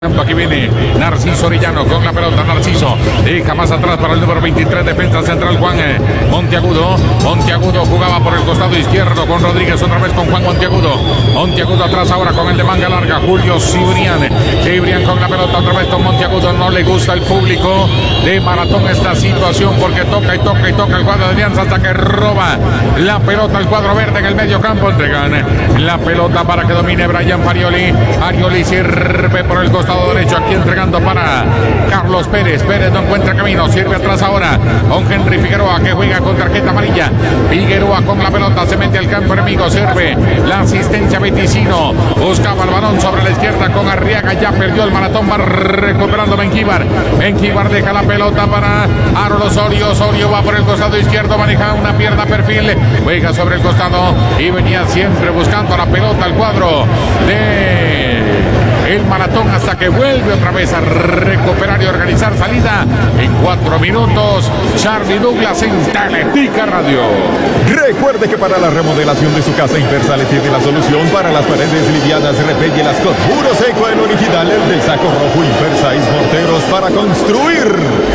Aquí viene Narciso Orellano con la pelota. Narciso deja más atrás para el número 23, defensa central Juan Monteagudo. Monteagudo jugaba por el costado izquierdo con Rodríguez, otra vez con Juan Monteagudo. Monteagudo atrás ahora con el de manga larga, Julio Cibrián. Cibrián con la pelota otra vez con Monteagudo. No le gusta el público de Maratón esta situación porque toca y toca y toca el cuadro de Alianza hasta que roba la pelota el cuadro verde en el medio campo. Entregan la pelota para que domine Brian Farioli. Farioli sirve por el costado derecho, aquí entregando para Carlos Pérez. Pérez no encuentra camino, sirve atrás ahora con Henry Figueroa que juega con tarjeta amarilla. Figueroa con la pelota se mete al campo enemigo, sirve la asistencia Viticino, buscaba el balón sobre la izquierda con Arriaga, ya perdió el Maratón, va recuperando Benquíbar. Benquíbar deja la pelota para Harold Osorio. Osorio va por el costado izquierdo, maneja una pierna perfil, juega sobre el costado y venía siempre buscando la pelota al cuadro de el Maratón hasta que vuelve otra vez a recuperar y organizar salida en 4 minutos. Charlie Douglas en Teletica Radio. Recuerde que para la remodelación de su casa, Impersa le tiene la solución para las paredes livianas. Repéllelas con puro seco, el original, el del saco rojo. Impersa es morteros para construir.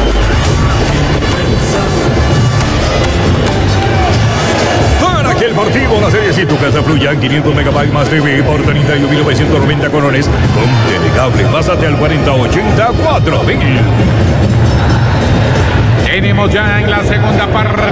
Que el partido, la serie si tu casa fluya, 500 megabytes más TV por 31.990 colones. Con telecable, pásate al 4084.000. Tenemos ya en la segunda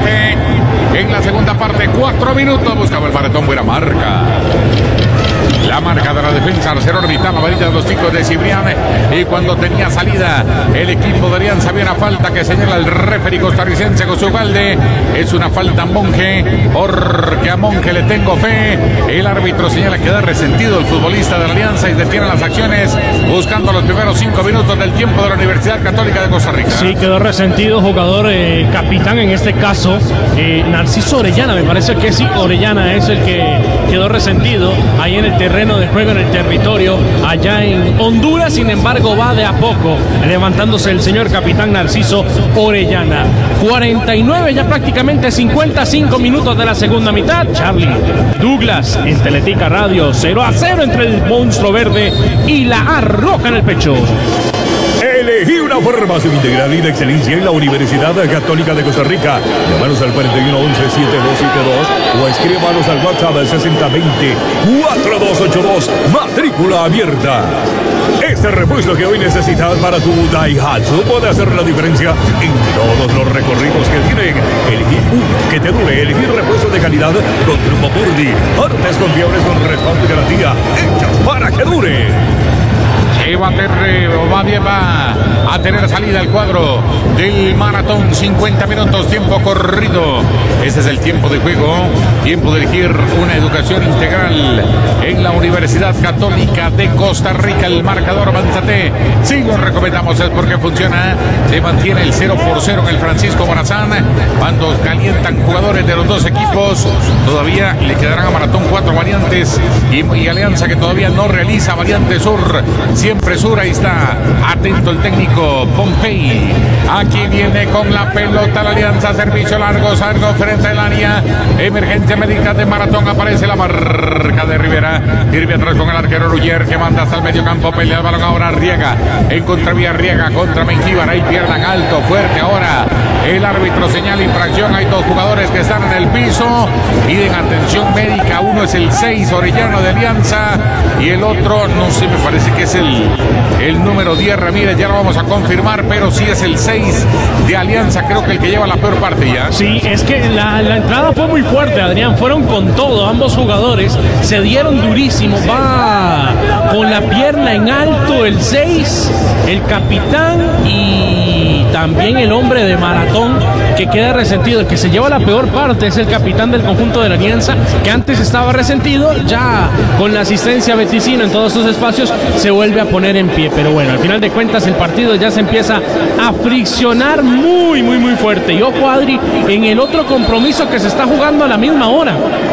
parte 4 minutos. Buscaba el Maratón, buena marca. La marca de la defensa, Arcero orbitaba varilla de los chicos de Cibrián, y cuando tenía salida el equipo de Alianza había una falta que señala el referee costarricense Gozugalde. Es una falta a Monje, porque a Monje le tengo fe. El árbitro señala que da resentido el futbolista de la Alianza y detiene las acciones buscando los primeros 5 minutos del tiempo de la Universidad Católica de Costa Rica. Sí, quedó resentido jugador capitán en este caso, Narciso Orellana, me parece que sí, Orellana es el que quedó resentido ahí en el terreno de juego, en el territorio allá en Honduras. Sin embargo, va de a poco levantándose el señor capitán Narciso Orellana. 49, ya prácticamente 55 minutos de la segunda mitad. Charlie Douglas en Teletica Radio, 0-0 entre el monstruo verde y la Arroca en el pecho. Elegí una formación integral y de excelencia en la Universidad Católica de Costa Rica. Llámanos al 4111-7272 o escríbanos al WhatsApp 6020-4282. Matrícula abierta. Este repuesto que hoy necesitas para tu Daihatsu puede hacer la diferencia en todos los recorridos que tienen. Elegí uno que te dure. Elegí repuestos de calidad con Grupo Purdy. Artes confiables con respaldo y garantía hechas para que dure. Va a tener salida el cuadro del Maratón. 50 minutos, tiempo corrido. Ese es el tiempo de juego, tiempo de elegir una educación integral en la Universidad Católica de Costa Rica. El marcador Manzate, si lo recomendamos es porque funciona. Se mantiene el 0-0 en el Francisco Morazán. Cuando calientan jugadores de los dos equipos, todavía le quedarán a Maratón 4 variantes y Alianza que todavía no realiza variante sur. Siempre sur, ahí está atento el técnico Pompey. Aquí viene con la pelota la Alianza, servicio largo, salgo frente al área, emergencia médica de Maratón, aparece la marca de Rivera, sirve atrás con el arquero Ruyer que manda hasta el medio campo, pelea el balón ahora Arriaga, en contravía Arriaga contra Benquíbar, ahí pierdan alto, fuerte ahora, el árbitro señala infracción, hay 2 jugadores que están en el piso, piden atención médica, uno es el 6 Orellano de Alianza y el otro, no sé, me parece que es el número 10 Ramírez, ya lo vamos a confirmar, pero sí es el 6 de Alianza, creo que el que lleva la peor parte ya. Sí, es que la entrada fue muy fuerte, Adrián, fueron con todo, ambos jugadores se dieron durísimo, va con la pierna en alto el 6, el capitán y también el hombre de Maratón que queda resentido. El que se lleva la peor parte es el capitán del conjunto de la Alianza, que antes estaba resentido, ya con la asistencia Beticino en todos sus espacios se vuelve a poner en pie, pero bueno, al final de cuentas el partido ya se empieza a friccionar muy fuerte. Y ojo, Adri, en el otro compromiso que se está jugando a la misma hora,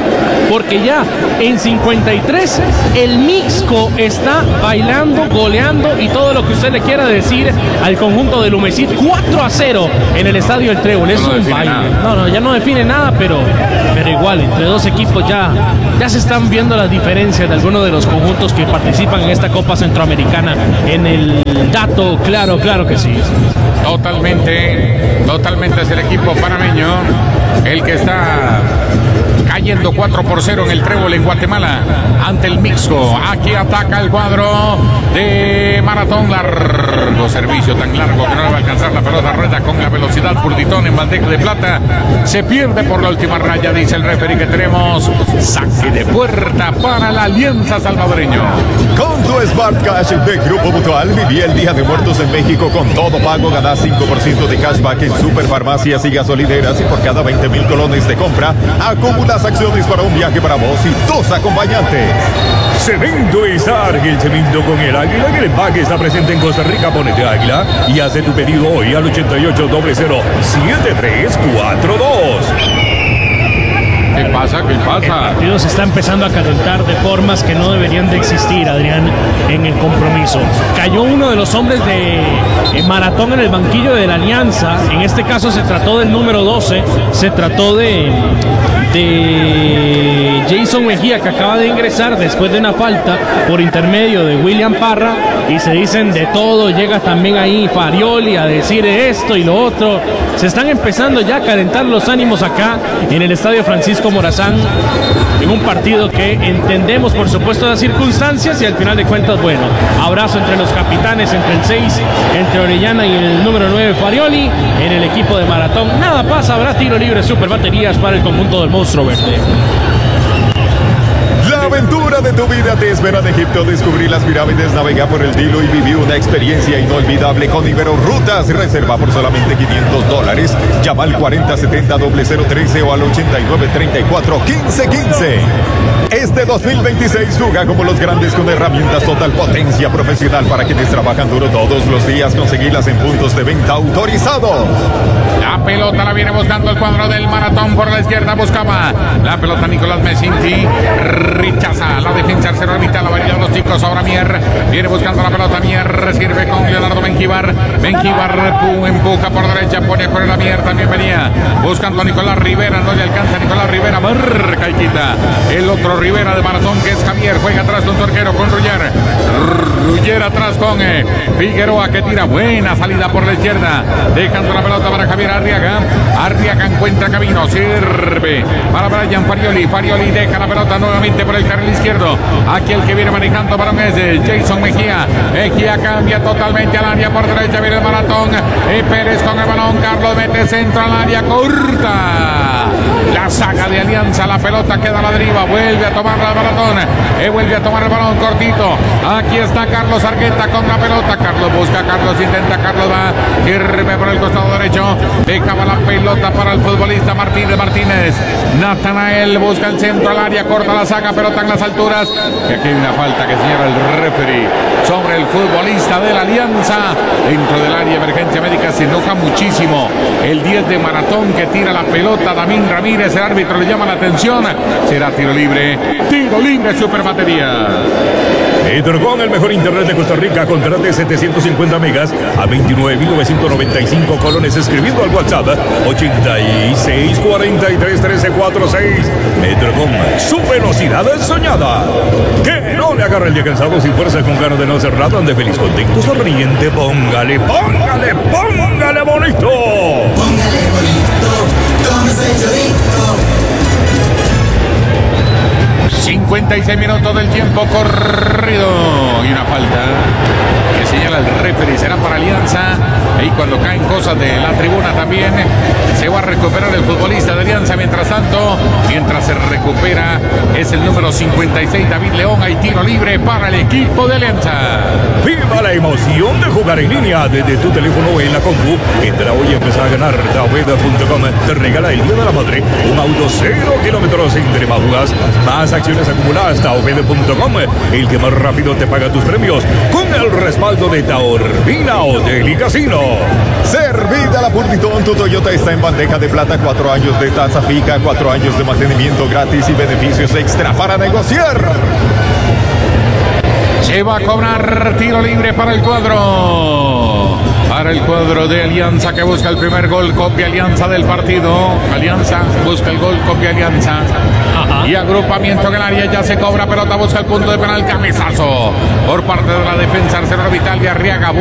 porque ya en 53 el Mixco está bailando, goleando y todo lo que usted le quiera decir al conjunto del Humesit. 4-0 en el estadio El Trébol. Es un baile. No, ya no define nada, pero igual, entre dos equipos ya se están viendo las diferencias de algunos de los conjuntos que participan en esta Copa Centroamericana. En el dato, claro que sí. Totalmente es el equipo panameño el que está cayendo 4-0 en el Trébol en Guatemala ante el Mixco. Aquí ataca el cuadro de Maratón. Largo servicio, tan largo que no le va a alcanzar la pelota. Rueda con la velocidad Purditón en bandeja de plata. Se pierde por la última raya, dice el referee, que tenemos saque de puerta para la Alianza Salvadoreño. Con tu Smart Cash de Grupo Mutual, viví el Día de Muertos en México con todo pago. Ganás 5% de cashback en superfarmacias y gasolineras, y por cada 20,000 colones de compra acumulas acciones para un viaje para vos y 2 acompañantes. Cemento Star, el cemento con el águila, que el empaque está presente en Costa Rica. Ponete águila y hace tu pedido hoy al 8800-7342. ¿Qué pasa? El partido se está empezando a calentar de formas que no deberían de existir, Adrián, en el compromiso. Cayó uno de los hombres de Maratón en el banquillo de la Alianza. En este caso se trató del número 12. Se trató de Jason Mejía, que acaba de ingresar después de una falta por intermedio de William Parra. Y se dicen de todo. Llega también ahí Farioli a decir esto y lo otro. Se están empezando ya a calentar los ánimos acá en el estadio Francisco Morazán, en un partido que entendemos por supuesto las circunstancias, y al final de cuentas, bueno, abrazo entre los capitanes, entre el 6, entre Orellana y el número 9 Farioli, en el equipo de Maratón. Nada pasa, habrá tiro libre, super baterías para el conjunto del monstruo verde. La aventura de tu vida te espera en Egipto. Descubrí las pirámides, navega por el Nilo y viví una experiencia inolvidable con Ibero Rutas. Reserva por solamente $500. Llama al 4070-0013 o al 8934-1515. Este 2026 juega como los grandes con herramientas Total Potencia Profesional para quienes trabajan duro todos los días. Conseguirlas en puntos de venta autorizados. La pelota la viene buscando el cuadro del Maratón por la izquierda. Buscaba la pelota Nicolás Mesinti. Rechaza la defensa, se remite la variedad de los chicos. Ahora Mier viene buscando la pelota. Mier sirve con Leonardo Benquibar. Benquibar empuja por derecha, pone a correr a Mier. También venía buscando a Nicolás Rivera. No le alcanza a Nicolás Rivera. Marca y quita el otro Rivera de Maratón, que es Javier. Juega atrás con Torquero, con Rugger. Rugger atrás con Figueroa, que tira buena salida por la izquierda. Dejando la pelota para Javier Arriaga. Arriaga encuentra camino. Sirve para Brian Farioli. Farioli deja la pelota nuevamente por el carril izquierdo. Aquí el que viene manejando balón es Jason Mejía. Mejía cambia totalmente al área por derecha. Viene el Maratón. Pérez con el balón. Carlos mete centro al área corta. La saga de Alianza. La pelota queda a la deriva. Vuelve a tomar el Maratón. Vuelve a tomar el balón cortito. Aquí está Carlos Argueta con la pelota. Carlos busca. Carlos intenta. Carlos va. Sirve por el costado derecho. Dejaba la pelota para el futbolista Martínez. Natanael busca el centro al área. Corta la saga. Pelota en las alturas. Y aquí hay una falta que señala el referee sobre el futbolista de la Alianza. Dentro del área de emergencia médica se enoja muchísimo el 10 de Maratón, que tira la pelota. Damín Ramírez, el árbitro, le llama la atención. Será tiro libre, super batería. Metrocom, el mejor internet de Costa Rica. Contrate 750 megas a 29,995 colones escribiendo al WhatsApp 86431346. Metrocom, su velocidad soñada. Que no le agarre el día cansado, sin fuerza, con ganas de no hacer nada, ande feliz, contento, sonriente. Póngale bonito. Póngale bonito, con ese chorito. 56 minutos del tiempo corrido y una falta que señala el referee. Será para Alianza. Y cuando caen cosas de la tribuna también se va a recuperar el futbolista de Alianza. Mientras tanto, mientras se recupera, es el número 56, David León. Hay tiro libre para el equipo de Alianza. Viva la emoción de jugar en línea desde tu teléfono en la compu. Entra hoy y empieza a ganar. Taobeda.com te regala el Día de la Madre un auto 0 kilómetros entre más jugas, más acciones acumuladas. Taobeda.com, el que más rápido te paga tus premios, con el respaldo de Taorbina Hotel y Casino. Servida la Purtitón, tu Toyota está en bandeja de plata, 4 años de tasa fija, 4 años de mantenimiento gratis y beneficios extra para negociar. Se va a cobrar tiro libre para el cuadro. Para el cuadro de Alianza, que busca el primer gol. Copia Alianza del partido. Alianza busca el gol, copia Alianza. Y agrupamiento en el área, ya se cobra pelota, busca el punto de penal, cabezazo por parte de la defensa. Arcelor Vital de Arriaga.